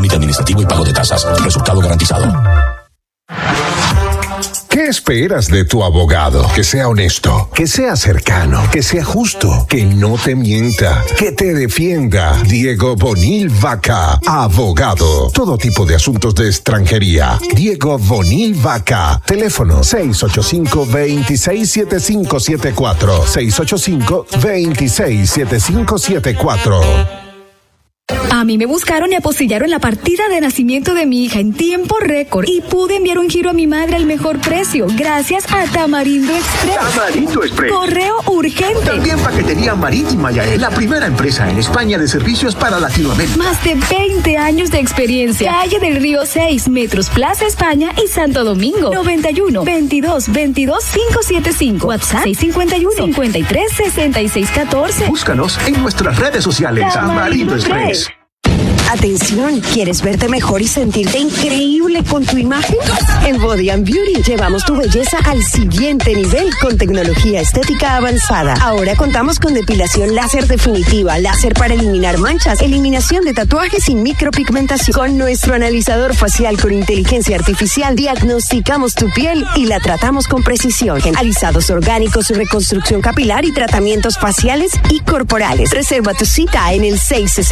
trámite administrativo y pago de tasas. Resultado garantizado. ¿Qué esperas de tu abogado? Que sea honesto, que sea cercano, que sea justo, que no te mienta, que te defienda. Diego Bonil Vaca, abogado. Todo tipo de asuntos de extranjería. Diego Bonil Vaca. Teléfono 685-267574. 685-267574. A mí me buscaron y apostillaron la partida de nacimiento de mi hija en tiempo récord y pude enviar un giro a mi madre al mejor precio gracias a Tamarindo Express. Tamarindo Express. Correo urgente. También paquetería marítima, Yael, la primera empresa en España de servicios para Latinoamérica. Más de 20 años de experiencia. Calle del Río 6, Metros Plaza España y Santo Domingo. 91 22 22 575. WhatsApp 651 53 66 14. Búscanos en nuestras redes sociales. Tamarindo Express. Atención, ¿quieres verte mejor y sentirte increíble con tu imagen? En Body and Beauty llevamos tu belleza al siguiente nivel con tecnología estética avanzada. Ahora contamos con depilación láser definitiva, láser para eliminar manchas, eliminación de tatuajes y micropigmentación. Con nuestro analizador facial con inteligencia artificial diagnosticamos tu piel y la tratamos con precisión. Alisados orgánicos, reconstrucción capilar y tratamientos faciales y corporales. Reserva tu cita en el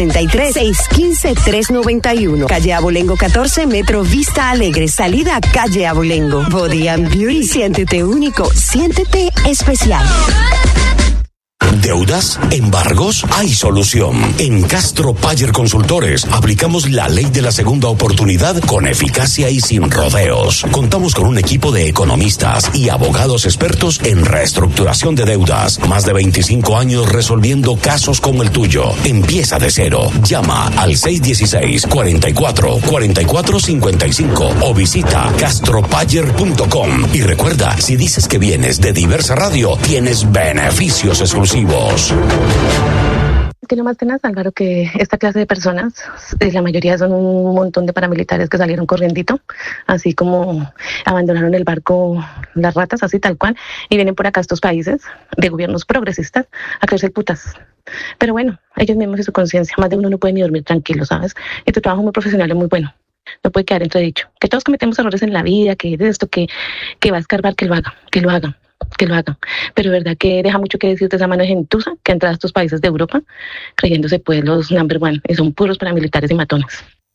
663-615-391. Calle Abolengo 14, Metro Vista Alegre. Salida Calle Abolengo. Body and Beauty. Siéntete único. Siéntete especial. ¿Deudas? ¿Embargos? Hay solución. En Castro Payer Consultores aplicamos la ley de la segunda oportunidad con eficacia y sin rodeos. Contamos con un equipo de economistas y abogados expertos en reestructuración de deudas. Más de 25 años resolviendo casos como el tuyo. Empieza de cero. Llama al 616-44-4455 o visita castropayer.com. Y recuerda, si dices que vienes de Diversa Radio, tienes beneficios exclusivos. Que lo más tenaz, Álvaro, que esta clase de personas, la mayoría son un montón de paramilitares que salieron corriendito, así como abandonaron el barco las ratas, así tal cual, y vienen por acá a estos países de gobiernos progresistas a creerse putas. Pero bueno, ellos mismos y su conciencia, más de uno no puede ni dormir tranquilo, ¿sabes? Y tu trabajo muy profesional es muy bueno. No puede quedar entredicho. Que todos cometemos errores en la vida, que de esto, que va a escarbar, que lo hagan. Pero verdad que deja mucho que decir de esa mano de gentuza que ha entrado a estos países de Europa creyéndose pues los number one y son puros paramilitares y matones.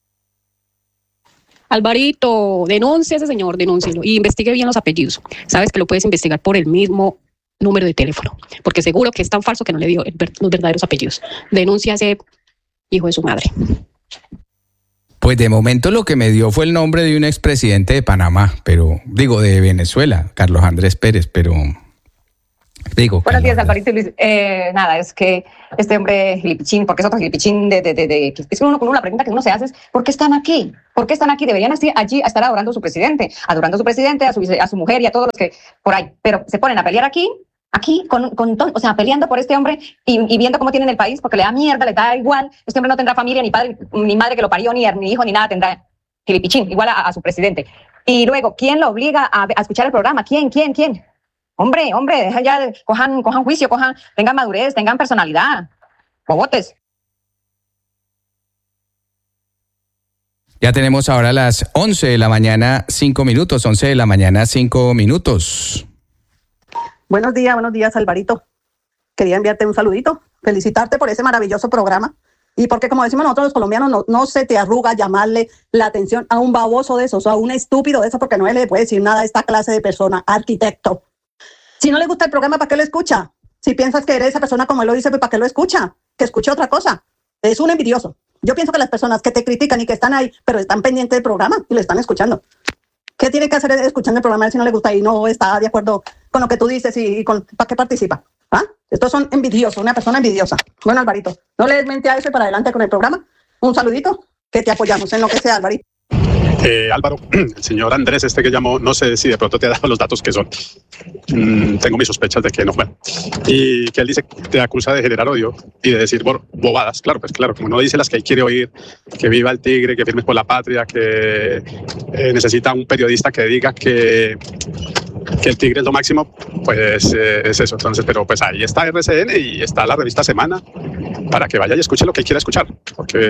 Alvarito, denuncia a ese señor, denúncielo y investigue bien los apellidos. Sabes que lo puedes investigar por el mismo número de teléfono, porque seguro que es tan falso que no le dio los verdaderos apellidos. Denuncia a ese hijo de su madre. Pues de momento lo que me dio fue el nombre de un expresidente de Panamá, de Venezuela, Carlos Andrés Pérez, Buenos días, Alvarito y Luis. Nada, es que este hombre Gilipichín, porque es otro Gilipichín es que uno con la pregunta que uno se hace es ¿por qué están aquí? ¿Por qué están aquí? Deberían allí estar adorando a su presidente, a su mujer y a todos los que por ahí, pero se ponen a pelear aquí peleando por este hombre y viendo cómo tienen el país, porque le da mierda, le da igual. Este hombre no tendrá familia, ni padre, ni madre que lo parió, ni hijo, ni nada tendrá. Gilipichín, igual a su presidente. Y luego, ¿quién lo obliga a escuchar el programa? ¿Quién? Hombre, deja ya, cojan juicio, tengan madurez, tengan personalidad. Bobotes. Ya tenemos ahora las 11 de la mañana, 5 minutos, 11 de la mañana, 5 minutos. Buenos días, Alvarito. Quería enviarte un saludito, felicitarte por ese maravilloso programa y porque, como decimos nosotros los colombianos, no se te arruga llamarle la atención a un baboso de esos o a un estúpido de esos, porque no le puede decir nada a esta clase de persona, arquitecto. Si no le gusta el programa, ¿para qué lo escucha? Si piensas que eres esa persona como él lo dice, pues ¿para qué lo escucha? Que escuche otra cosa. Es un envidioso. Yo pienso que las personas que te critican y que están ahí, pero están pendientes del programa y lo están escuchando. ¿Qué tiene que hacer escuchando el programa si no le gusta y no está de acuerdo con lo que tú dices y ¿para qué participa? ¿Ah? Estos son envidiosos, una persona envidiosa. Bueno, Alvarito, no le des mente a eso y para adelante con el programa. Un saludito, que te apoyamos en lo que sea, Alvarito. Álvaro, el señor Andrés que llamó, no sé si de pronto te ha dado los datos que son. Tengo mis sospechas de que no. Bueno, y que él dice, te acusa de generar odio y de decir bobadas. Claro, como no dice las que él quiere oír, que viva el tigre, que firmes por la patria, que necesita un periodista que diga que que el tigre es lo máximo, pues es eso. Entonces, pero pues ahí está RCN y está la revista Semana para que vaya y escuche lo que quiera escuchar, porque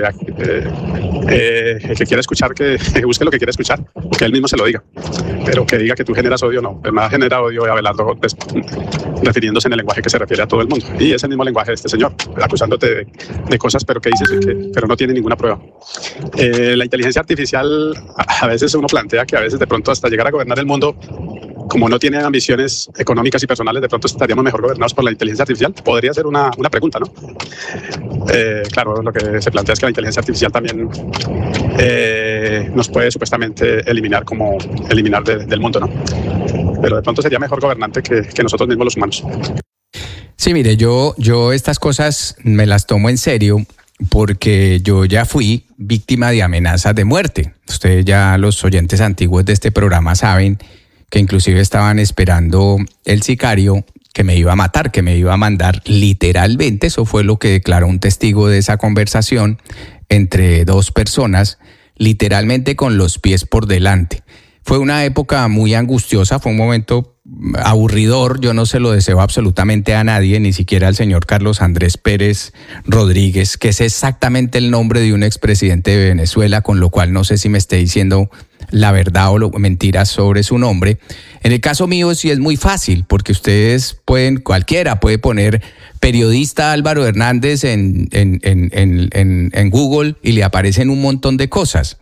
el que quiera escuchar que busque lo que quiera escuchar, que él mismo se lo diga, pero que diga que tú generas odio, no. El más genera odio de Abelardo, refiriéndose en el lenguaje que se refiere a todo el mundo, y es el mismo lenguaje de este señor, acusándote de cosas, pero que dices pero no tiene ninguna prueba. La inteligencia artificial, a veces uno plantea que a veces de pronto hasta llegar a gobernar el mundo, como no tiene ambiciones económicas y personales, de pronto estaríamos mejor gobernados por la inteligencia artificial. Podría ser una pregunta, ¿no? Claro, lo que se plantea es que la inteligencia artificial también nos puede supuestamente eliminar del mundo, ¿no? Pero de pronto sería mejor gobernante que nosotros mismos los humanos. Sí, mire, yo estas cosas me las tomo en serio porque yo ya fui víctima de amenazas de muerte. Ustedes ya, los oyentes antiguos de este programa, saben que inclusive estaban esperando el sicario que me iba a matar, que me iba a mandar literalmente. Eso fue lo que declaró un testigo de esa conversación entre dos personas, literalmente con los pies por delante. Fue una época muy angustiosa, fue un momento aburridor. Yo no se lo deseo absolutamente a nadie, ni siquiera al señor Carlos Andrés Pérez Rodríguez, que es exactamente el nombre de un expresidente de Venezuela, con lo cual no sé si me esté diciendo la verdad o mentiras sobre su nombre. En el caso mío sí es muy fácil, porque ustedes cualquiera puede poner periodista Álvaro Hernández en Google y le aparecen un montón de cosas.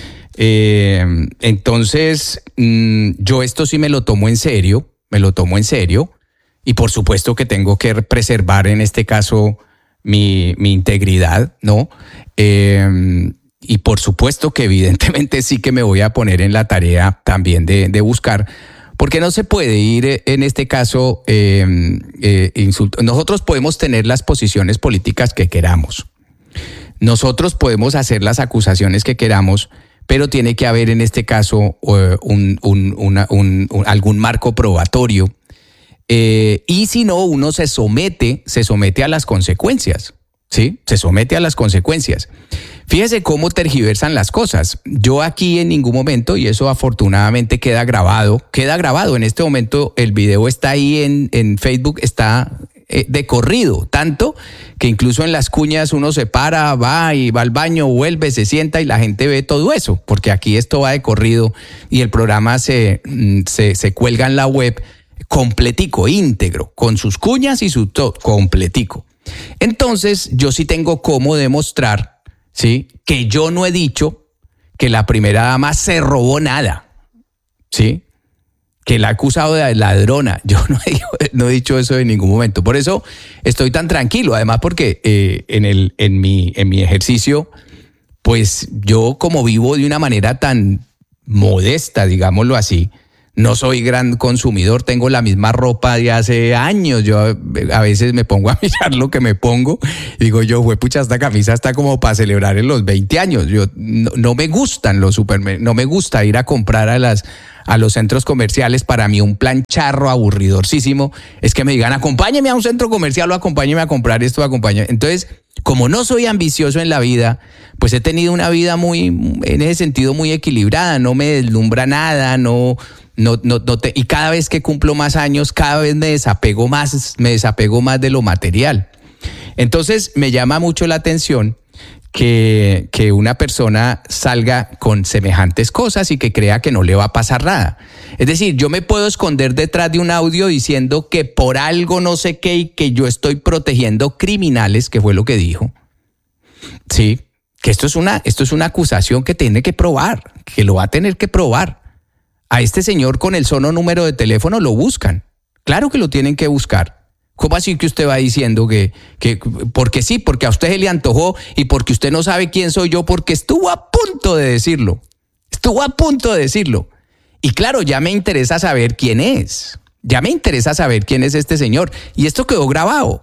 Entonces, yo esto sí me lo tomo en serio, y por supuesto que tengo que preservar en este caso mi integridad, ¿no? Y por supuesto que evidentemente sí que me voy a poner en la tarea también de buscar, porque no se puede ir en este caso Nosotros podemos tener las posiciones políticas que queramos, nosotros podemos hacer las acusaciones que queramos, pero tiene que haber en este caso algún marco probatorio, y si no, uno se somete a las consecuencias, ¿sí? Se somete a las consecuencias. Fíjese cómo tergiversan las cosas. Yo aquí en ningún momento, y eso afortunadamente queda grabado en este momento, el video está ahí en Facebook, está de corrido, tanto que incluso en las cuñas uno se para, va al baño, vuelve, se sienta y la gente ve todo eso, porque aquí esto va de corrido y el programa se cuelga en la web completico, íntegro, con sus cuñas y su todo, completico. Entonces yo sí tengo cómo demostrar, ¿sí?, que yo no he dicho que la primera dama se robó nada, ¿sí?, que la ha acusado de ladrona. Yo no he dicho eso en ningún momento. Por eso estoy tan tranquilo. Además, porque en mi ejercicio, pues yo como vivo de una manera tan modesta, digámoslo así, no soy gran consumidor, tengo la misma ropa de hace años. Yo a veces me pongo a mirar lo que me pongo y digo yo, pucha, esta camisa está como para celebrar en los 20 años. Yo no me gustan los supermercados, no me gusta ir a comprar a los centros comerciales. Para mí un plan charro, aburridorcísimo, es que me digan, acompáñeme a un centro comercial o acompáñeme a comprar esto, acompáñeme. Entonces, como no soy ambicioso en la vida, pues he tenido una vida en ese sentido muy equilibrada, no me deslumbra nada, y cada vez que cumplo más años, cada vez me desapego más de lo material. Entonces, me llama mucho la atención que una persona salga con semejantes cosas y que crea que no le va a pasar nada. Es decir, yo me puedo esconder detrás de un audio diciendo que por algo no sé qué y que yo estoy protegiendo criminales, que fue lo que dijo. Sí, que esto es una acusación que tiene que probar, que lo va a tener que probar. A este señor con el solo número de teléfono lo buscan. Claro que lo tienen que buscar. ¿Cómo así que usted va diciendo que porque sí, porque a usted se le antojó y porque usted no sabe quién soy yo, porque estuvo a punto de decirlo? Y claro, ya me interesa saber quién es. Este señor. Y esto quedó grabado.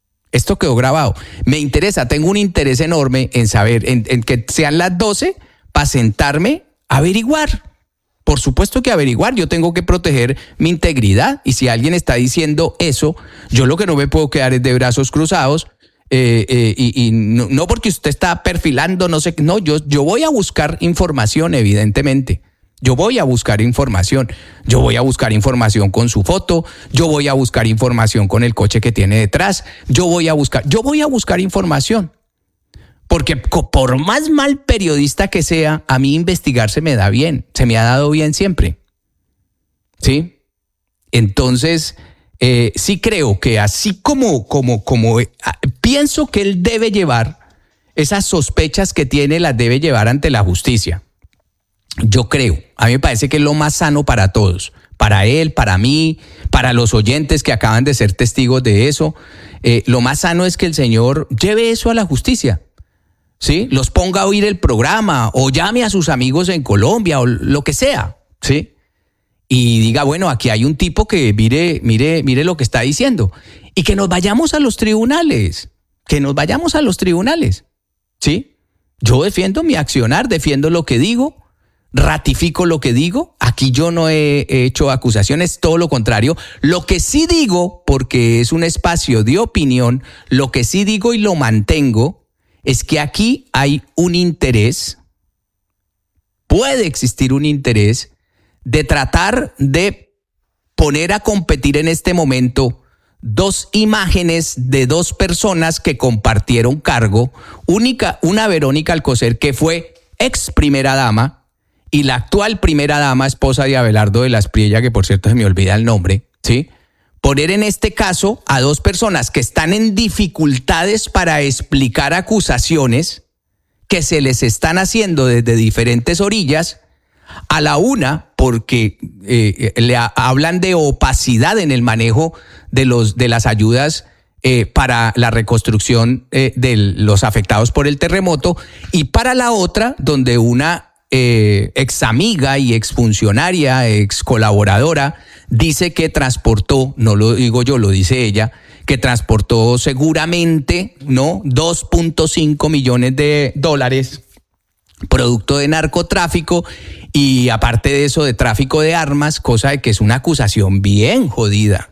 Me interesa, tengo un interés enorme en saber, en que sean las 12 para sentarme a averiguar. Por supuesto que averiguar, yo tengo que proteger mi integridad, y si alguien está diciendo eso, yo lo que no me puedo quedar es de brazos cruzados, y no porque usted está perfilando, no sé, no, yo voy a buscar información, evidentemente, Yo voy a buscar información. Yo voy a buscar información con su foto. Yo voy a buscar información con el coche que tiene detrás. Yo voy a buscar información. Porque por más mal periodista que sea, a mí investigar se me da bien. Se me ha dado bien siempre. ¿Sí? Entonces, sí creo que así como pienso que él debe llevar esas sospechas que tiene, las debe llevar ante la justicia. Yo creo, a mí me parece que es lo más sano para todos, para él, para mí, para los oyentes que acaban de ser testigos de eso. Lo más sano es que el señor lleve eso a la justicia, ¿sí? Los ponga a oír el programa o llame a sus amigos en Colombia o lo que sea, ¿sí? Y diga, bueno, aquí hay un tipo que mire lo que está diciendo. Y que nos vayamos a los tribunales, ¿sí? Yo defiendo mi accionar, defiendo lo que digo, ratifico lo que digo. Aquí yo no he hecho acusaciones, todo lo contrario. Lo que sí digo, porque es un espacio de opinión, lo que sí digo y lo mantengo es que aquí hay un interés, puede existir un interés de tratar de poner a competir en este momento dos imágenes de dos personas que compartieron cargo, una Verónica Alcocer, que fue ex primera dama, y la actual primera dama, esposa de Abelardo de la Espriella, que por cierto se me olvida el nombre, ¿sí? Poner en este caso a dos personas que están en dificultades para explicar acusaciones que se les están haciendo desde diferentes orillas. A la una, porque hablan de opacidad en el manejo de las ayudas para la reconstrucción de los afectados por el terremoto, y para la otra, donde una ex amiga y ex funcionaria, ex colaboradora, dice que transportó, no lo digo yo, lo dice ella, que transportó seguramente, ¿no?, 2.5 millones de dólares producto de narcotráfico, y aparte de eso, de tráfico de armas, cosa de que es una acusación bien jodida.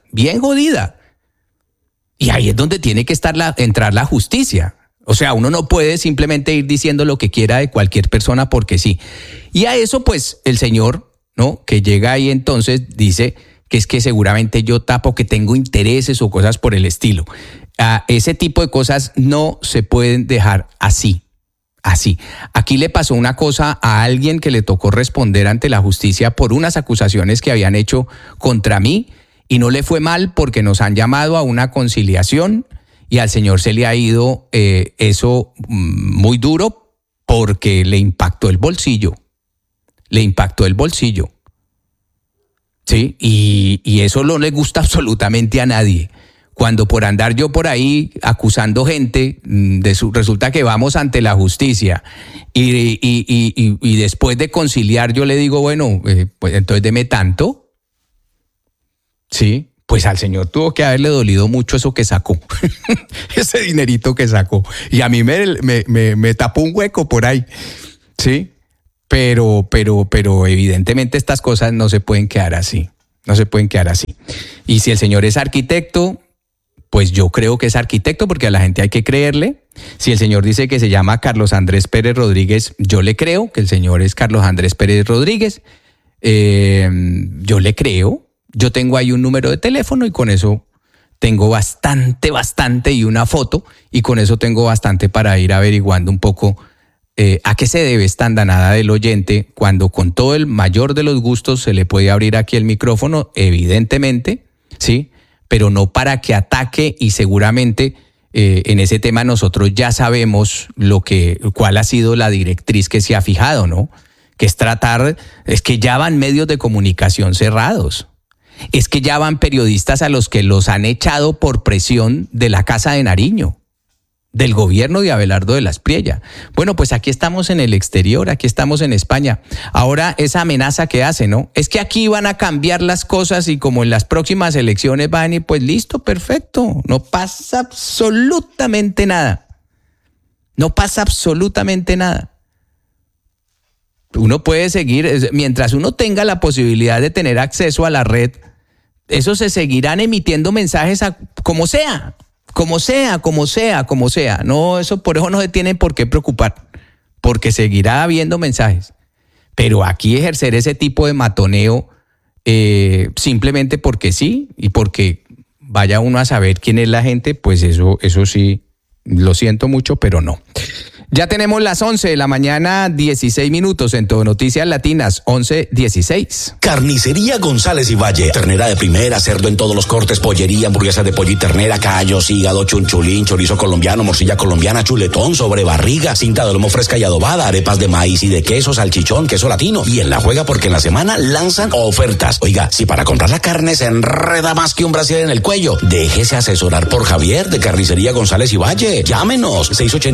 Y ahí es donde tiene que entrar la justicia. O sea, uno no puede simplemente ir diciendo lo que quiera de cualquier persona porque sí. Y a eso, pues, el señor, ¿no?, que llega ahí entonces dice que es que seguramente yo tapo, que tengo intereses o cosas por el estilo. Ese tipo de cosas no se pueden dejar así. Aquí le pasó una cosa a alguien que le tocó responder ante la justicia por unas acusaciones que habían hecho contra mí, y no le fue mal porque nos han llamado a una conciliación y al señor se le ha ido eso muy duro porque le impactó el bolsillo. ¿Sí? Y eso no le gusta absolutamente a nadie. Cuando por andar yo por ahí acusando gente, resulta que vamos ante la justicia y después de conciliar yo le digo, bueno, pues entonces deme tanto. Sí, pues al señor tuvo que haberle dolido mucho eso que sacó, ese dinerito que sacó. Y a mí me tapó un hueco por ahí, ¿sí? Pero evidentemente estas cosas no se pueden quedar así. Y si el señor es arquitecto, pues yo creo que es arquitecto porque a la gente hay que creerle. Si el señor dice que se llama Carlos Andrés Pérez Rodríguez, yo le creo que el señor es Carlos Andrés Pérez Rodríguez. Yo le creo. Yo tengo ahí un número de teléfono y con eso tengo bastante y una foto, y con eso tengo bastante para ir averiguando un poco a qué se debe esta andanada del oyente, cuando con todo el mayor de los gustos se le puede abrir aquí el micrófono, evidentemente, ¿sí? Pero no para que ataque, y seguramente en ese tema nosotros ya sabemos cuál ha sido la directriz que se ha fijado, ¿no? Que es que ya van medios de comunicación cerrados. Es que ya van periodistas a los que los han echado por presión de la Casa de Nariño, del gobierno de Abelardo de la Espriella. Bueno, pues aquí estamos en el exterior, aquí estamos en España. Ahora esa amenaza que hace, ¿no? Es que aquí van a cambiar las cosas y como en las próximas elecciones van y pues listo, perfecto. No pasa absolutamente nada. Uno puede seguir, mientras uno tenga la posibilidad de tener acceso a la red, eso se seguirán emitiendo mensajes como sea. No, eso por eso no se tienen por qué preocupar, porque seguirá habiendo mensajes. Pero aquí ejercer ese tipo de matoneo simplemente porque sí y porque vaya uno a saber quién es la gente, pues eso sí, lo siento mucho, pero no. Ya tenemos las 11 de la mañana, 16 minutos en Todo Noticias Latinas, 11:16. Carnicería González y Valle. Ternera de primera, cerdo en todos los cortes, pollería, hamburguesa de pollo y ternera, callos, hígado, chunchulín, chorizo colombiano, morcilla colombiana, chuletón, sobrebarriga, cinta de lomo fresca y adobada, arepas de maíz y de queso, salchichón, queso latino. Y en la juega porque en la semana lanzan ofertas. Oiga, si para comprar la carne se enreda más que un brasier en el cuello, déjese asesorar por Javier de Carnicería González y Valle. Llámenos,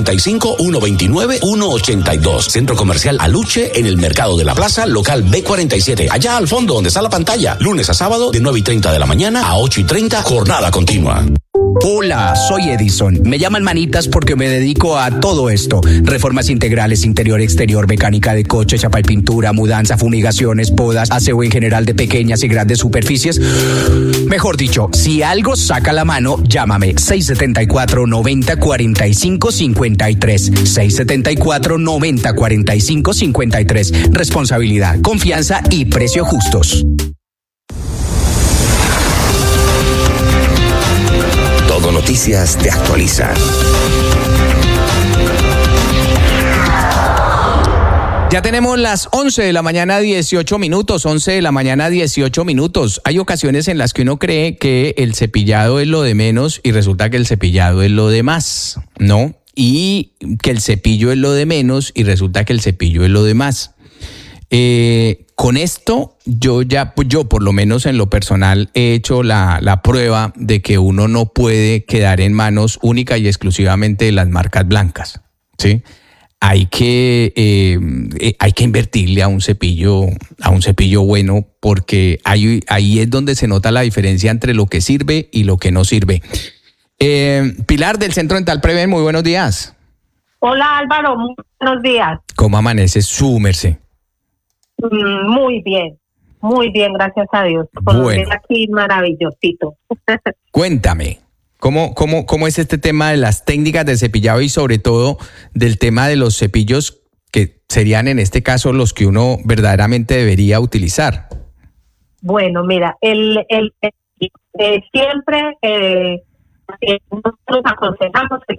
685-129-182. Centro Comercial Aluche en el Mercado de la Plaza, local B47. Allá al fondo donde está la pantalla. Lunes a sábado de 9:30 de la mañana a 8:30, jornada continua. Hola, soy Edison. Me llaman manitas porque me dedico a todo esto. Reformas integrales, interior, exterior, mecánica de coche, chapa y pintura, mudanza, fumigaciones, podas, aseo en general de pequeñas y grandes superficies. Mejor dicho, si algo saca la mano, llámame 674-90-45-53. 674-90-45-53. Responsabilidad, confianza y precio justos. Todo Noticias te actualiza. Ya tenemos las 11 de la mañana, 18 minutos, 11 de la mañana, 18 minutos. Hay ocasiones en las que uno cree que el cepillado es lo de menos y resulta que el cepillado es lo de más, ¿no? Y que el cepillo es lo de menos y resulta que el cepillo es lo de más. Con esto, yo por lo menos en lo personal he hecho la prueba de que uno no puede quedar en manos única y exclusivamente de las marcas blancas, ¿sí? Hay que invertirle a un cepillo bueno, porque ahí es donde se nota la diferencia entre lo que sirve y lo que no sirve. Pilar del Centro Dental Preven, muy buenos días. Hola Álvaro, muy buenos días. ¿Cómo amanece su merced? Muy bien, gracias a Dios. Bueno. Aquí maravillosito. Cuéntame, ¿cómo es este tema de las técnicas de cepillado y sobre todo del tema de los cepillos que serían en este caso los que uno verdaderamente debería utilizar? Bueno, mira, siempre nosotros aconsejamos que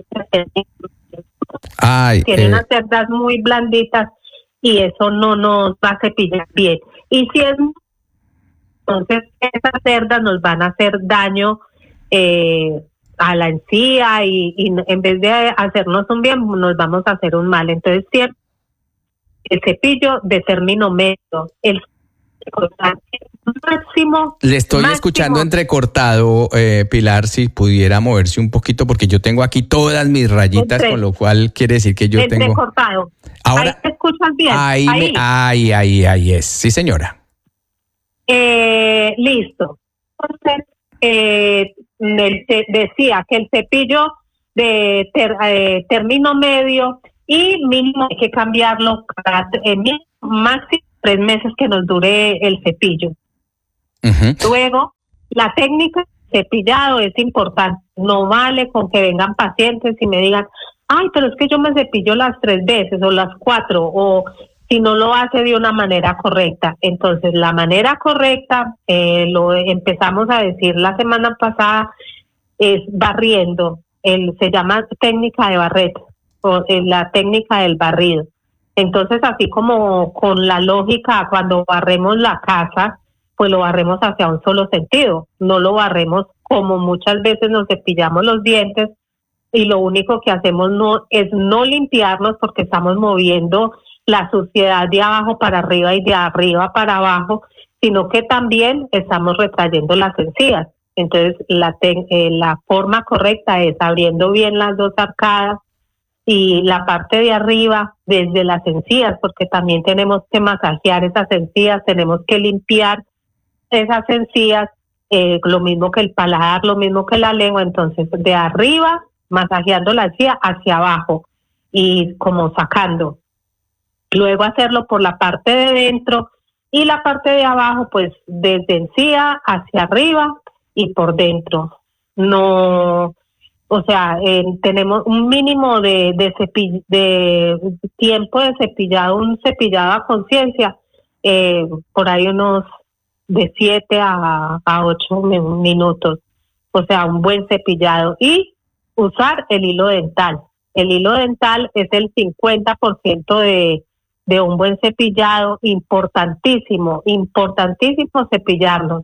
tiene unas cerdas muy blanditas y eso no nos va a cepillar bien. Y si es, entonces esas cerdas nos van a hacer daño a la encía y en vez de hacernos un bien, nos vamos a hacer un mal. Entonces siempre el cepillo de término medio, el máximo. Le estoy escuchando entrecortado, Pilar, si pudiera moverse un poquito, porque yo tengo aquí todas mis rayitas, con lo cual quiere decir que yo tengo... Entrecortado. Ahora, ¿ahí te escuchas bien? Ahí es. Sí, señora. Listo. Entonces, decía que el cepillo de término medio y mínimo hay que cambiarlo cada máximo 3 meses que nos dure el cepillo. Uh-huh. Luego, la técnica de cepillado es importante. No vale con que vengan pacientes y me digan, ay, pero es que yo me cepillo las 3 veces o las 4, o si no lo hace de una manera correcta. Entonces, la manera correcta, lo empezamos a decir la semana pasada, es barriendo. Se llama técnica de barrete, o la técnica del barrido. Entonces, así como con la lógica, cuando barremos la casa, pues lo barremos hacia un solo sentido. No lo barremos como muchas veces nos cepillamos los dientes y lo único que hacemos es no limpiarnos porque estamos moviendo la suciedad de abajo para arriba y de arriba para abajo, sino que también estamos retrayendo las encías. Entonces, la forma correcta es abriendo bien las 2 arcadas y la parte de arriba desde las encías, porque también tenemos que masajear esas encías, tenemos que limpiar esas encías, lo mismo que el paladar, lo mismo que la lengua. Entonces, de arriba, masajeando la encía hacia abajo y como sacando. Luego hacerlo por la parte de dentro y la parte de abajo, pues desde encía hacia arriba y por dentro. No O sea, tenemos un mínimo de tiempo de cepillado, un cepillado a conciencia, por ahí unos de 7 a 8 minutos. O sea, un buen cepillado. Y usar el hilo dental. El hilo dental es el 50% de un buen cepillado. Importantísimo cepillarlo.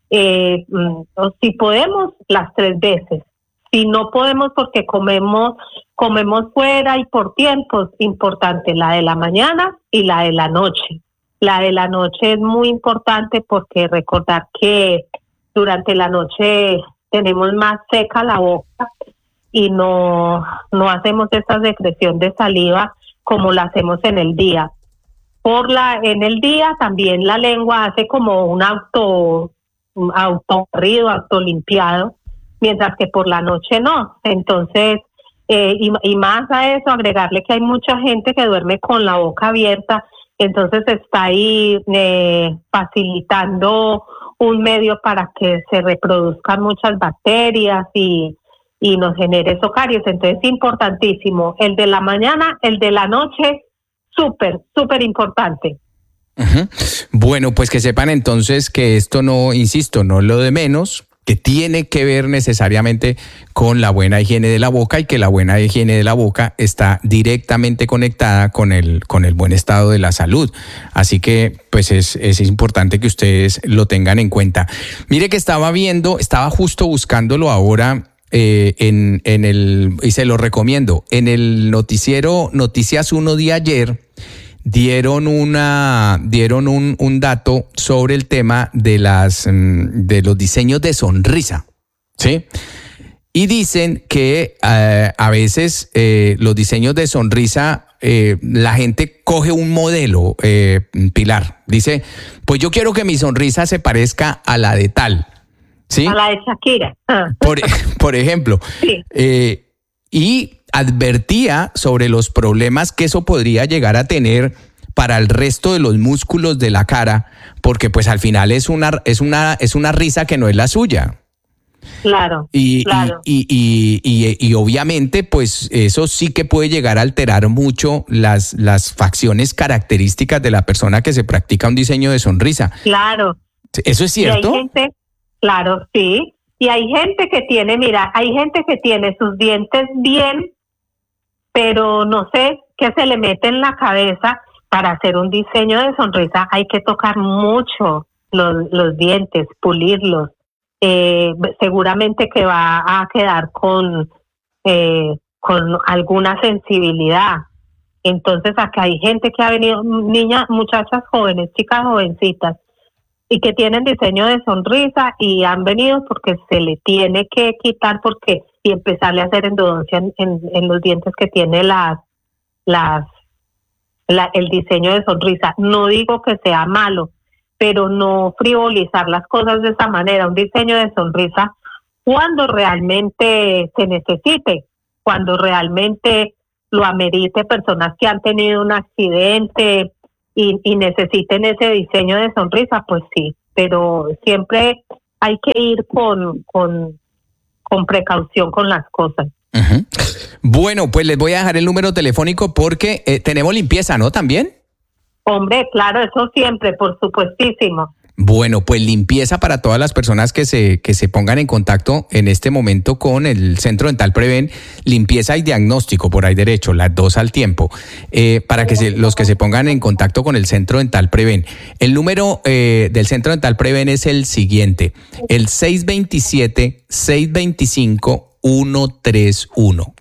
Si podemos, las 3 veces. Si no podemos porque comemos fuera y por tiempos, importante la de la mañana y la de la noche. La de la noche es muy importante porque recordar que durante la noche tenemos más seca la boca y no hacemos esa secreción de saliva como la hacemos en el día. En el día también la lengua hace como un autobarrido, autolimpiado, mientras que por la noche no. Entonces, y más a eso, agregarle que hay mucha gente que duerme con la boca abierta, entonces está ahí facilitando un medio para que se reproduzcan muchas bacterias y nos genere caries. Entonces, importantísimo. El de la mañana, el de la noche, súper importante. Uh-huh. Bueno, pues que sepan entonces que esto no, insisto, no es lo de menos, que tiene que ver necesariamente con la buena higiene de la boca y que la buena higiene de la boca está directamente conectada con el buen estado de la salud. Así que pues es importante que ustedes lo tengan en cuenta. Mire que estaba justo buscándolo ahora y se lo recomiendo. En el noticiero Noticias 1 de ayer dieron un dato sobre el tema de los diseños de sonrisa, ¿sí? Y dicen que a veces los diseños de sonrisa, la gente coge un modelo, Pilar, dice, pues yo quiero que mi sonrisa se parezca a la de tal, ¿sí? A la de Shakira. Por ejemplo. Sí. Y advertía sobre los problemas que eso podría llegar a tener para el resto de los músculos de la cara, porque pues al final es una risa que no es la suya. Claro. Y obviamente pues eso sí que puede llegar a alterar mucho las facciones características de la persona que se practica un diseño de sonrisa. Claro. ¿Eso es cierto? Y hay gente, claro, sí. Y hay gente que tiene sus dientes bien, pero no sé qué se le mete en la cabeza. Para hacer un diseño de sonrisa hay que tocar mucho los dientes, pulirlos. Seguramente que va a quedar con alguna sensibilidad. Entonces acá hay gente que ha venido, muchachas jóvenes, chicas jovencitas, y que tienen diseño de sonrisa y han venido porque se le tiene que quitar y empezarle a hacer endodoncia en los dientes que tiene el diseño de sonrisa. No digo que sea malo, pero no frivolizar las cosas de esa manera. Un diseño de sonrisa cuando realmente se necesite, cuando realmente lo amerite, personas que han tenido un accidente y necesiten ese diseño de sonrisa, pues sí, pero siempre hay que ir con precaución con las cosas. Uh-huh. Bueno, pues les voy a dejar el número telefónico porque tenemos limpieza, ¿no? ¿También? Hombre, claro, eso siempre, por supuestísimo. Bueno, pues limpieza para todas las personas que se pongan en contacto en este momento con el Centro Dental Preven, limpieza y diagnóstico por ahí derecho, las dos al tiempo, para que los que se pongan en contacto con el Centro Dental Preven. El número del Centro Dental Preven es el siguiente, el 627-625-131.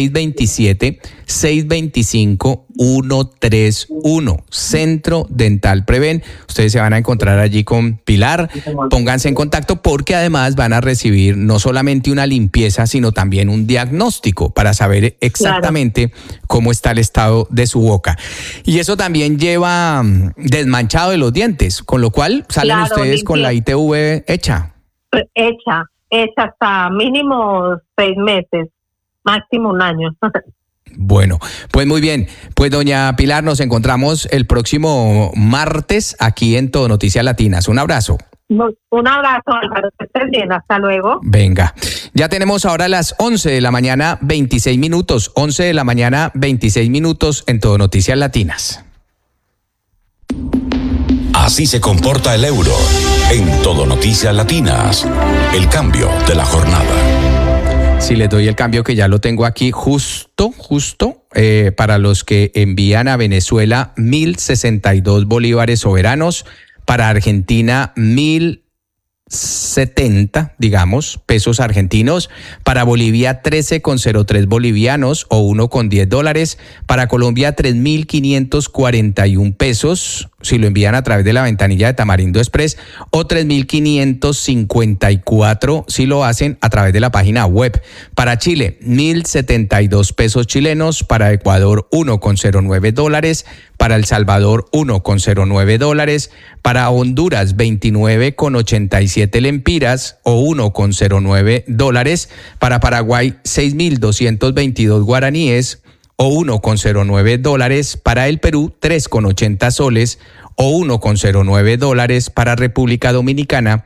627-625-131. Centro Dental Preven. Ustedes se van a encontrar allí con Pilar. Pónganse en contacto porque además van a recibir no solamente una limpieza, sino también un diagnóstico para saber exactamente cómo está el estado de su boca. Y eso también lleva desmanchado de los dientes, con lo cual salen ustedes con la ITV hecha. Hecha hasta mínimo 6 meses. Máximo 1 año. Bueno, pues muy bien. Pues doña Pilar, nos encontramos el próximo martes aquí en Todo Noticias Latinas. Un abrazo. Un abrazo, Álvaro, que estés bien, hasta luego. Venga, ya tenemos ahora las 11 de la mañana, 26 minutos, 11 de la mañana, 26 minutos en Todo Noticias Latinas. Así se comporta el euro en Todo Noticias Latinas. El cambio de la jornada. Si les doy el cambio que ya lo tengo aquí justo, para los que envían a Venezuela 1.062 bolívares soberanos, para Argentina 1.070, digamos, pesos argentinos, para Bolivia 13,03 bolivianos o $1,10, para Colombia 3.541 pesos, si lo envían a través de la ventanilla de Tamarindo Express, o 3.554 si lo hacen a través de la página web. Para Chile, 1.072 pesos chilenos, para Ecuador $1,09, para El Salvador $1,09, para Honduras 29,87 lempiras o $1,09, para Paraguay 6.222 guaraníes o $1,09, para el Perú 3,80 soles o $1,09, para República Dominicana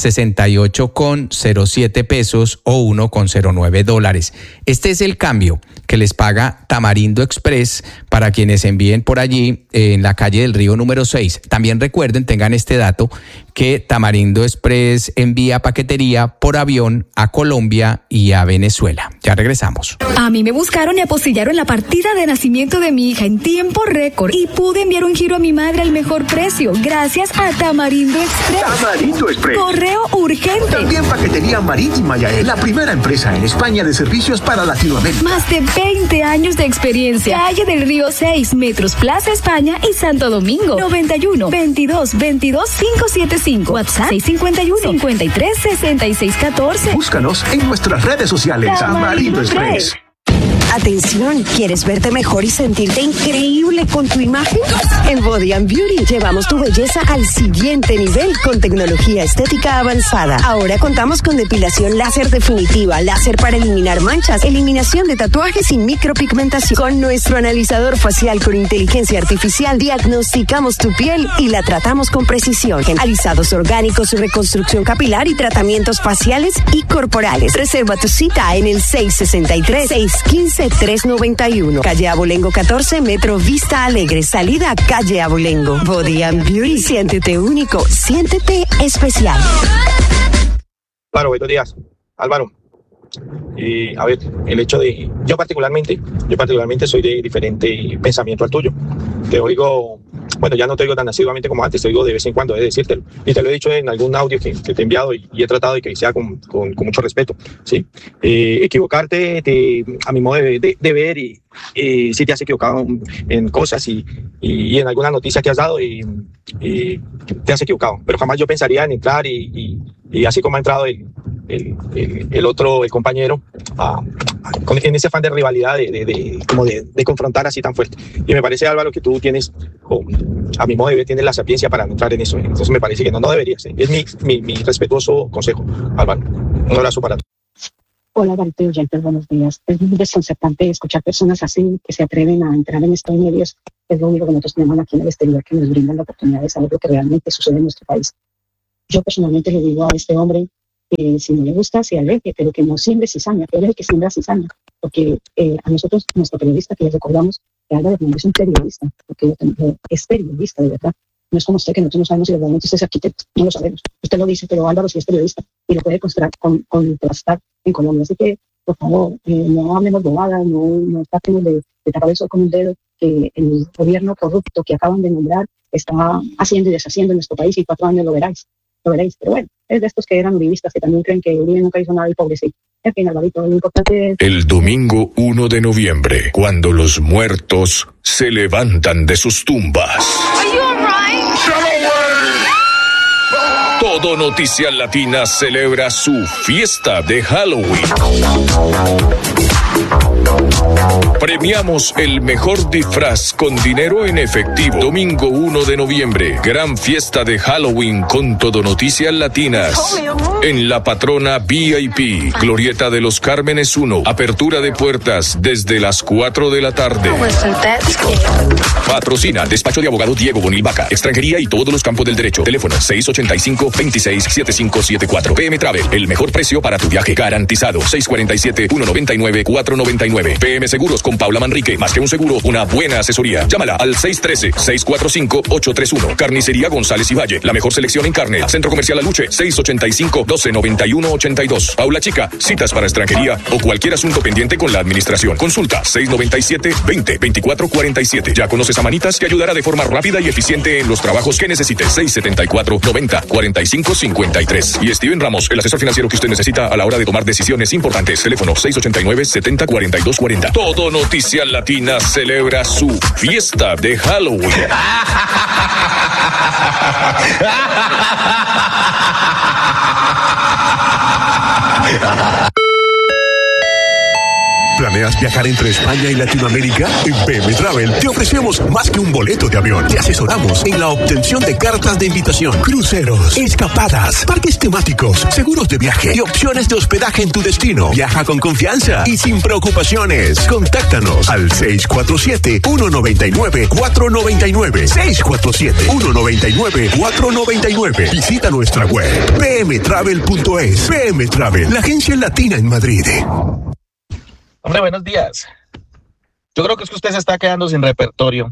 68,07 pesos o $1,09. Este es el cambio que les paga Tamarindo Express para quienes envíen por allí en la calle del Río número 6. También recuerden, tengan este dato, que Tamarindo Express envía paquetería por avión a Colombia y a Venezuela. Ya regresamos. A mí me buscaron y apostillaron la partida de nacimiento de mi hija en tiempo récord y pude enviar un giro a mi madre al mejor precio gracias a Tamarindo Express. Tamarindo Express. Correo urgente. También paquetería marítima Yael, la primera empresa en España de servicios para Latinoamérica. Más de 20 años de experiencia. Calle del Río 6, Metros Plaza España y Santo Domingo. 91 22 22 575. WhatsApp 651 53 66 14. Búscanos en nuestras redes sociales. Tamarindo Express. Atención, ¿quieres verte mejor y sentirte increíble con tu imagen? En Body and Beauty llevamos tu belleza al siguiente nivel con tecnología estética avanzada. Ahora contamos con depilación láser definitiva, láser para eliminar manchas, eliminación de tatuajes y micropigmentación. Con nuestro analizador facial con inteligencia artificial diagnosticamos tu piel y la tratamos con precisión. Alisados orgánicos, reconstrucción capilar y tratamientos faciales y corporales. Reserva tu cita en el 663-615-391. Calle Abolengo 14, Metro Vista Alegre, salida a Calle Abolengo. Body and Beauty, siéntete único, siéntete especial. Claro, buenos días, Álvaro. A ver, el hecho de, yo particularmente soy de diferente pensamiento al tuyo. Te oigo, bueno, ya no te oigo tan asiduamente como antes, te oigo de vez en cuando, he de decírtelo. Y te lo he dicho en algún audio que te he enviado y he tratado de que sea con mucho respeto, ¿sí? Equivocarte a mi modo de ver y si te has equivocado en cosas y en alguna noticia que has dado y te has equivocado. Pero jamás yo pensaría en entrar y así como ha entrado el compañero en ese afán de rivalidad de confrontar así tan fuerte. Y me parece, Álvaro, que tú tienes, a mi modo de ver, tienes la sapiencia para no entrar en eso. Entonces me parece que no deberías. Es mi respetuoso consejo, Álvaro. Un abrazo para ti. Hola, Barito y oyentes, buenos días. Es muy desconcertante escuchar personas así que se atreven a entrar en estos medios. Es lo único que nosotros tenemos aquí en el exterior, que nos brindan la oportunidad de saber lo que realmente sucede en nuestro país. Yo personalmente le digo a este hombre que si no le gusta, se aleje, pero que no siembre cizaña, que él es el que siembra cizaña. Porque a nosotros, nuestro periodista, que les recordamos que Álvaro Hernández es un periodista, porque es periodista, de verdad. No es como usted, que nosotros no sabemos si realmente usted es arquitecto, no lo sabemos. Usted lo dice, pero Álvaro sí es periodista y lo puede contrastar en Colombia. Así que, por favor, no hablemos bobadas, no tratemos de tapar el sol con un dedo, que el gobierno corrupto que acaban de nombrar está haciendo y deshaciendo en nuestro país y 4 años lo veréis. Pero bueno, es de estos que eran uribistas que también creen que Uribe nunca hizo nada y pobrecito. En fin, Alvarito, lo importante es... El domingo 1 de noviembre, cuando los muertos se levantan de sus tumbas. Todo Noticias Latinas celebra su fiesta de Halloween. Premiamos el mejor disfraz con dinero en efectivo. Domingo 1 de noviembre, gran fiesta de Halloween con todo Noticias Latinas. En La Patrona VIP, Glorieta de los Cármenes 1. Apertura de puertas desde las 4 de la tarde. Patrocina Despacho de Abogado Diego Bonil Vaca. Extranjería y todos los campos del derecho. Teléfono 685-267574. PM Travel, el mejor precio para tu viaje garantizado. 647-199-499. PM Seguros con Paula Manrique. Más que un seguro, una buena asesoría. Llámala al 613-645-831. Carnicería González y Valle. La mejor selección en carne. Centro Comercial Aluche. 685-1291-82. Paula Chica. Citas para extranjería o cualquier asunto pendiente con la administración. Consulta 697-20-2447. Ya conoces a Manitas que ayudará de forma rápida y eficiente en los trabajos que necesites. 674-90-4553. Y Steven Ramos, el asesor financiero que usted necesita a la hora de tomar decisiones importantes. Teléfono 689-704240. Todo Noticias Latinas celebra su fiesta de Halloween. ¿Planeas viajar entre España y Latinoamérica? En PM Travel te ofrecemos más que un boleto de avión. Te asesoramos en la obtención de cartas de invitación, cruceros, escapadas, parques temáticos, seguros de viaje y opciones de hospedaje en tu destino. Viaja con confianza y sin preocupaciones. Contáctanos al 647-199-499. 647-199-499. Visita nuestra web pmtravel.es. PM Travel, la agencia latina en Madrid. Hombre, buenos días. Yo creo que es que usted se está quedando sin repertorio.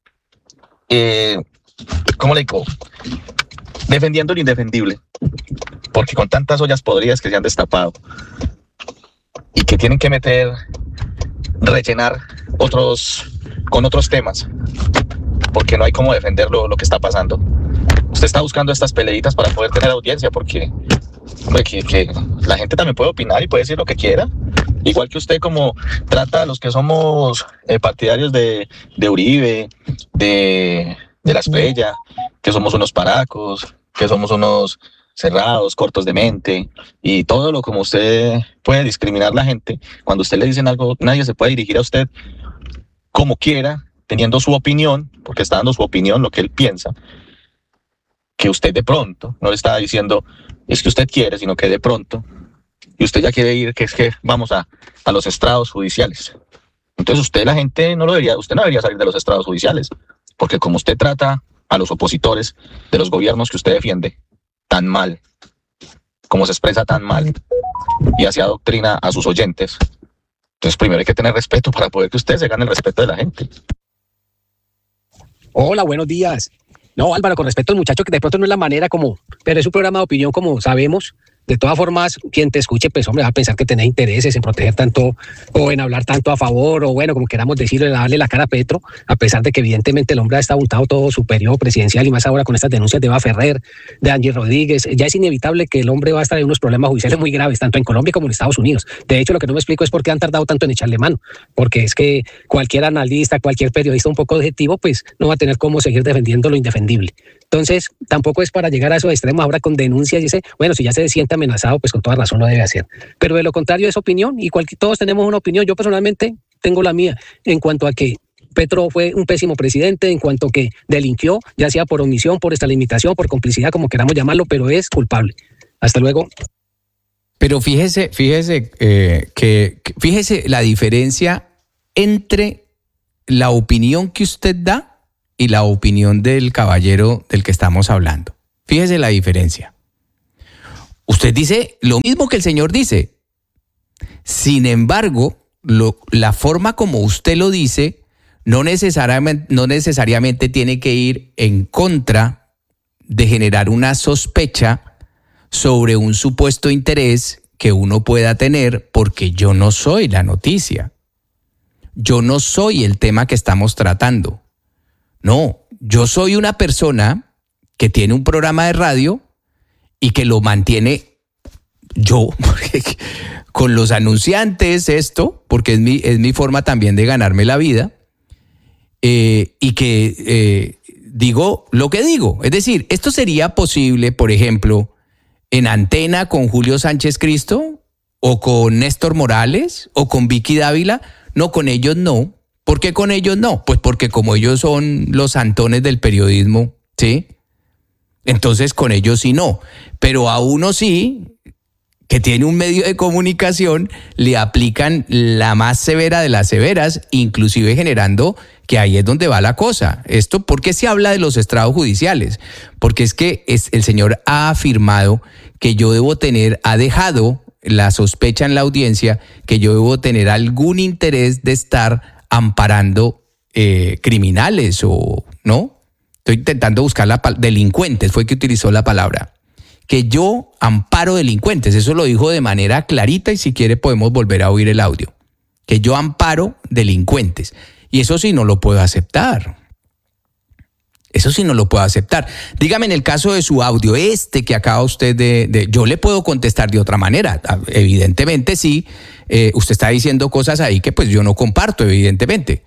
¿Cómo le digo? Defendiendo lo indefendible. Porque con tantas ollas podridas que se han destapado y que tienen que rellenar con otros temas, porque no hay cómo defender lo que está pasando. Usted está buscando estas peleitas para poder tener audiencia, porque hombre, que la gente también puede opinar y puede decir lo que quiera. Igual que usted, como trata a los que somos partidarios de Uribe, de la Espriella, que somos unos paracos, que somos unos cerrados, cortos de mente, y todo lo como usted puede discriminar a la gente. Cuando usted le dicen algo, nadie se puede dirigir a usted como quiera, teniendo su opinión, porque está dando su opinión, lo que él piensa, que usted de pronto no le está diciendo es que usted quiere, sino que de pronto, y usted ya quiere ir, que es que vamos a los estrados judiciales. Entonces usted no debería salir de los estrados judiciales, porque como usted trata a los opositores de los gobiernos que usted defiende tan mal, como se expresa tan mal y hace adoctrina a sus oyentes, entonces primero hay que tener respeto para poder que usted se gane el respeto de la gente. Hola, buenos días. No, Álvaro, con respecto al muchacho, que de pronto no es la manera pero es un programa de opinión, como sabemos. De todas formas, quien te escuche, pues hombre, va a pensar que tenés intereses en proteger tanto o en hablar tanto a favor, o bueno, como queramos decirlo, darle la cara a Petro, a pesar de que evidentemente el hombre está untado todo su periodo presidencial, y más ahora con estas denuncias de Eva Ferrer, de Angie Rodríguez. Ya es inevitable que el hombre va a estar en unos problemas judiciales muy graves, tanto en Colombia como en Estados Unidos. De hecho, lo que no me explico es por qué han tardado tanto en echarle mano, porque es que cualquier analista, cualquier periodista un poco objetivo, pues no va a tener cómo seguir defendiendo lo indefendible. Entonces, tampoco es para llegar a esos extremos ahora con denuncias y bueno, si ya se siente amenazado, pues con toda razón lo debe hacer. Pero de lo contrario es opinión, y todos tenemos una opinión. Yo personalmente tengo la mía en cuanto a que Petro fue un pésimo presidente, en cuanto que delinquió, ya sea por omisión, por extralimitación, por complicidad, como queramos llamarlo, pero es culpable. Hasta luego. Pero fíjese la diferencia entre la opinión que usted da y la opinión del caballero del que estamos hablando. Fíjese la diferencia. Usted dice lo mismo que el señor dice. Sin embargo, la forma como usted lo dice no necesariamente tiene que ir en contra de generar una sospecha sobre un supuesto interés que uno pueda tener, porque yo no soy la noticia. Yo no soy el tema que estamos tratando. No, yo soy una persona que tiene un programa de radio y que lo mantiene yo con los anunciantes, porque es mi forma también de ganarme la vida, y que digo lo que digo. Es decir, esto sería posible, por ejemplo, en Antena con Julio Sánchez Cristo, o con Néstor Morales, o con Vicky Dávila. No, con ellos no. ¿Por qué con ellos no? Pues porque como ellos son los santones del periodismo, ¿sí? Entonces con ellos sí no. Pero a uno sí, que tiene un medio de comunicación, le aplican la más severa de las severas, inclusive generando que ahí es donde va la cosa. Esto, ¿por qué se habla de los estrados judiciales? Porque es que el señor ha afirmado que yo debo tener, ha dejado la sospecha en la audiencia que yo debo tener algún interés de estar amparando criminales o, ¿no? Estoy intentando buscar delincuentes, fue que utilizó la palabra. Que yo amparo delincuentes, eso lo dijo de manera clarita y si quiere podemos volver a oír el audio. Que yo amparo delincuentes. Y eso sí no lo puedo aceptar. Eso sí no lo puedo aceptar. Dígame en el caso de su audio, que acaba usted de yo le puedo contestar de otra manera. Evidentemente sí, usted está diciendo cosas ahí que pues yo no comparto, evidentemente.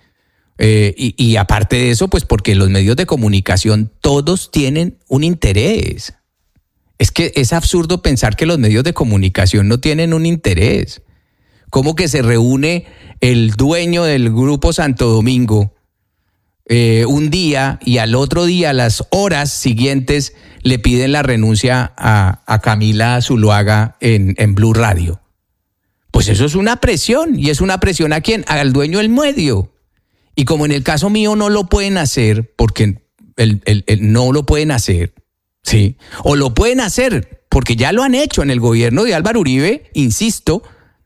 Y aparte de eso, pues porque los medios de comunicación todos tienen un interés. Es que es absurdo pensar que los medios de comunicación no tienen un interés. ¿Cómo que se reúne el dueño del Grupo Santo Domingo un día y al otro día, a las horas siguientes, le piden la renuncia a Camila Zuluaga en Blue Radio? Pues eso es una presión. ¿Y es una presión a quién? Al dueño del medio. Y como en el caso mío no lo pueden hacer, porque no lo pueden hacer, ¿sí? O lo pueden hacer, porque ya lo han hecho en el gobierno de Álvaro Uribe, insisto,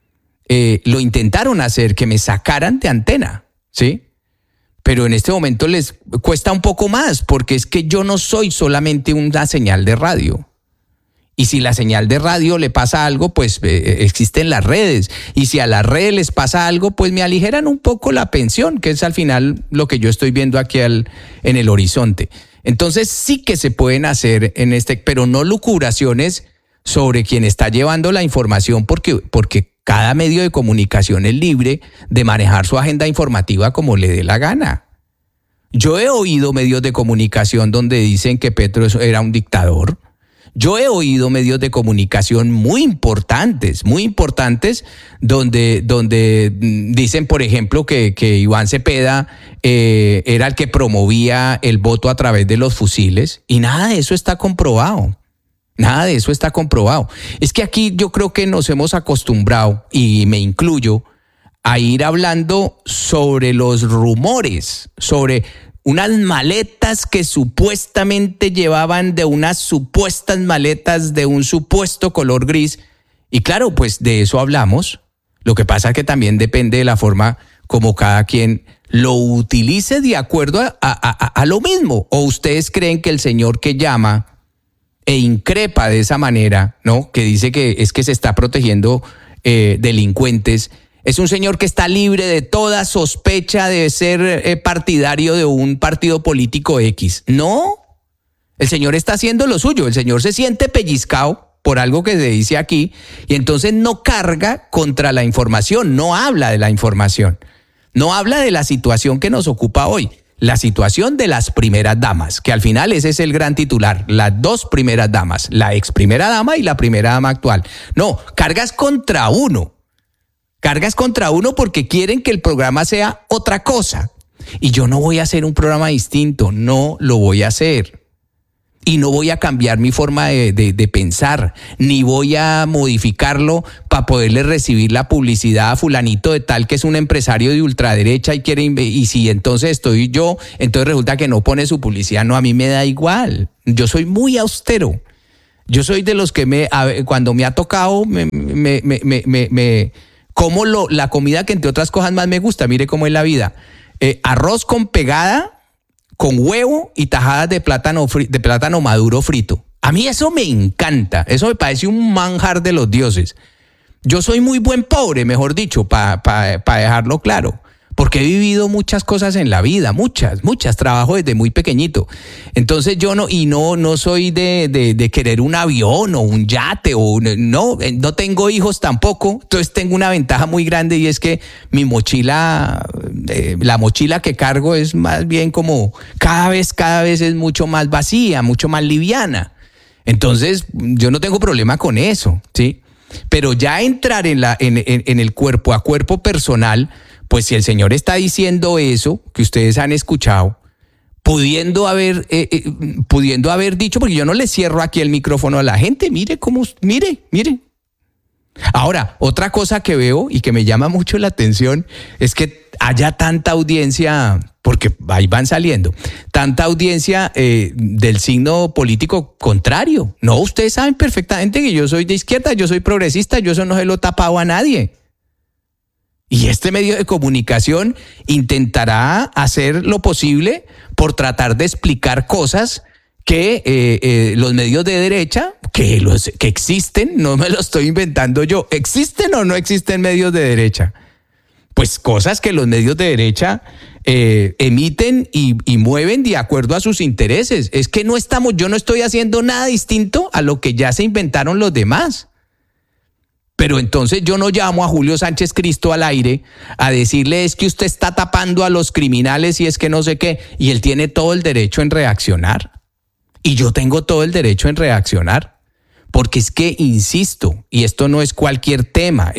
lo intentaron hacer, que me sacaran de antena, ¿sí? Pero en este momento les cuesta un poco más, porque es que yo no soy solamente una señal de radio. Y si la señal de radio le pasa algo, pues existen las redes. Y si a las redes les pasa algo, pues me aligeran un poco la pensión, que es al final lo que yo estoy viendo aquí en el horizonte. Entonces sí que se pueden hacer pero no lucubraciones sobre quien está llevando la información, porque cada medio de comunicación es libre de manejar su agenda informativa como le dé la gana. Yo he oído medios de comunicación donde dicen que Petro era un dictador. Yo he oído medios de comunicación muy importantes, donde dicen, por ejemplo, que Iván Cepeda era el que promovía el voto a través de los fusiles, y nada de eso está comprobado. Nada de eso está comprobado. Es que aquí yo creo que nos hemos acostumbrado, y me incluyo, a ir hablando sobre los rumores, sobre unas maletas que supuestamente llevaban de unas supuestas maletas de un supuesto color gris. Y claro, pues de eso hablamos. Lo que pasa es que también depende de la forma como cada quien lo utilice de acuerdo a lo mismo. ¿O ustedes creen que el señor que llama e increpa de esa manera, ¿no? Que dice que es que se está protegiendo delincuentes, es un señor que está libre de toda sospecha de ser partidario de un partido político X? No, el señor está haciendo lo suyo, el señor se siente pellizcado por algo que se dice aquí y entonces no carga contra la información, no habla de la información, no habla de la situación que nos ocupa hoy. La situación de las primeras damas, que al final ese es el gran titular, las dos primeras damas, la ex primera dama y la primera dama actual. No, cargas contra uno porque quieren que el programa sea otra cosa. Y yo no voy a hacer un programa distinto, no lo voy a hacer. Y no voy a cambiar mi forma de pensar, ni voy a modificarlo para poderle recibir la publicidad a fulanito de tal que es un empresario de ultraderecha y si entonces estoy yo, entonces resulta que no pone su publicidad. No, a mí me da igual. Yo soy muy austero. Yo soy de los que cuando me ha tocado, como la comida que entre otras cosas más me gusta. Mire cómo es la vida. Arroz con pegada, con huevo y tajadas de plátano maduro frito. A mí eso me encanta, eso me parece un manjar de los dioses. Yo soy muy buen pobre, mejor dicho, para dejarlo claro, porque he vivido muchas cosas en la vida, muchas, trabajo desde muy pequeñito. Entonces yo no soy de querer un avión o un yate, no tengo hijos tampoco, entonces tengo una ventaja muy grande y es que mi mochila, la mochila que cargo es más bien como cada vez es mucho más vacía, mucho más liviana. Entonces yo no tengo problema con eso, ¿sí? Pero ya entrar en el cuerpo a cuerpo personal, Pues si el señor está diciendo eso, que ustedes han escuchado, pudiendo haber dicho, porque yo no le cierro aquí el micrófono a la gente, mire. Ahora, otra cosa que veo y que me llama mucho la atención es que haya tanta audiencia, porque ahí van saliendo, tanta audiencia del signo político contrario. No, ustedes saben perfectamente que yo soy de izquierda, yo soy progresista, yo eso no se lo he tapado a nadie. Y este medio de comunicación intentará hacer lo posible por tratar de explicar cosas que los medios de derecha, que existen, no me lo estoy inventando yo, ¿existen o no existen medios de derecha? Pues cosas que los medios de derecha emiten y mueven de acuerdo a sus intereses. Es que yo no estoy haciendo nada distinto a lo que ya se inventaron los demás. Pero entonces yo no llamo a Julio Sánchez Cristo al aire a decirle es que usted está tapando a los criminales y es que no sé qué, y él tiene todo el derecho en reaccionar. Y yo tengo todo el derecho en reaccionar, porque es que, insisto, y esto no es cualquier tema,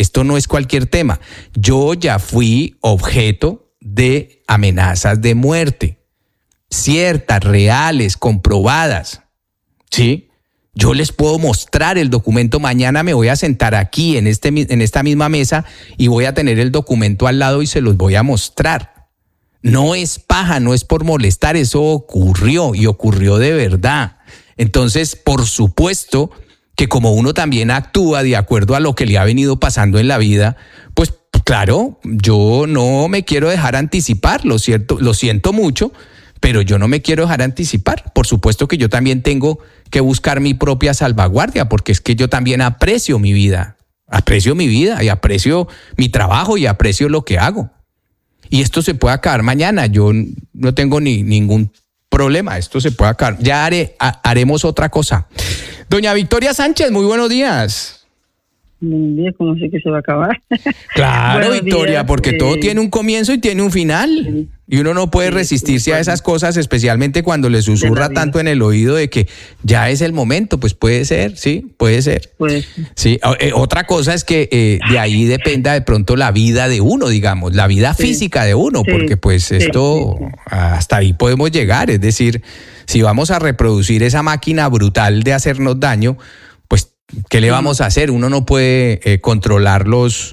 yo ya fui objeto de amenazas de muerte, ciertas, reales, comprobadas, ¿sí? Yo les puedo mostrar el documento, mañana me voy a sentar aquí en esta misma mesa y voy a tener el documento al lado y se los voy a mostrar. No es paja, no es por molestar, eso ocurrió y ocurrió de verdad. Entonces, por supuesto que como uno también actúa de acuerdo a lo que le ha venido pasando en la vida, pues claro, yo no me quiero dejar anticipar, lo siento mucho, pero yo no me quiero dejar anticipar. Por supuesto que yo también tengo que buscar mi propia salvaguardia, porque es que yo también aprecio mi vida y aprecio mi trabajo y aprecio lo que hago. Y esto se puede acabar mañana, yo no tengo ningún problema, esto se puede acabar. Ya haremos otra cosa. Doña Victoria Sánchez, muy buenos días. Buenos días, ¿cómo sé que se va a acabar? Claro, Buenos Victoria, días, porque todo tiene un comienzo y tiene un final. Y uno no puede resistirse a esas cosas, especialmente cuando le susurra tanto en el oído de que ya es el momento. Pues puede ser, sí, puede ser. Sí. Otra cosa es que de ahí dependa de pronto la vida de uno, digamos, la vida física de uno, porque pues esto hasta ahí podemos llegar. Es decir, si vamos a reproducir esa máquina brutal de hacernos daño, pues ¿qué le vamos a hacer? Uno no puede controlar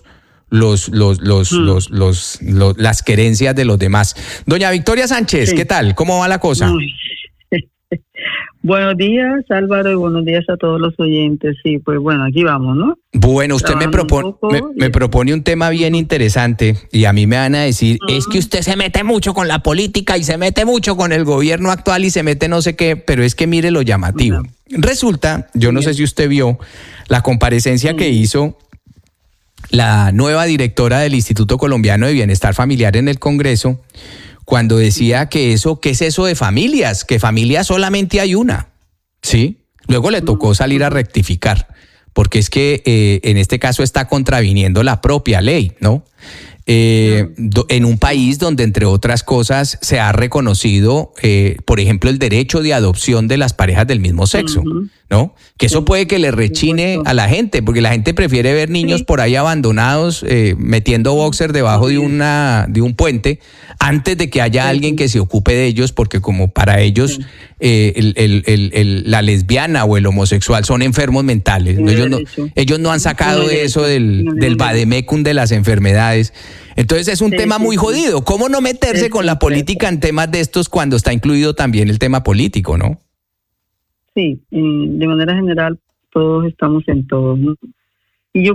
las querencias de los demás. Doña Victoria Sánchez, ¿qué tal? ¿Cómo va la cosa? Buenos días, Álvaro, y buenos días a todos los oyentes. Sí, pues bueno, aquí vamos, ¿no? Bueno, usted me propone un tema bien interesante y a mí me van a decir, es que usted se mete mucho con la política y se mete mucho con el gobierno actual y se mete no sé qué, pero es que mire lo llamativo. Resulta, yo no sé si usted vio la comparecencia que hizo la nueva directora del Instituto Colombiano de Bienestar Familiar en el Congreso, cuando decía que ¿qué es eso de familias? Que familia solamente hay una, ¿sí? Luego le tocó salir a rectificar, porque es que en este caso está contraviniendo la propia ley, ¿no? En un país donde, entre otras cosas, se ha reconocido, por ejemplo, el derecho de adopción de las parejas del mismo sexo, ¿no? Que eso puede que le rechine a la gente, porque la gente prefiere ver niños por ahí abandonados, metiendo boxer debajo de un puente, antes de que haya alguien que se ocupe de ellos, porque como para ellos la lesbiana o el homosexual son enfermos mentales, ¿no? Ellos no han sacado eso del vademecum de las enfermedades. Entonces es un tema muy jodido. ¿Cómo no meterse con la política en temas de estos cuando está incluido también el tema político, no? Sí, de manera general todos estamos en todo, ¿no?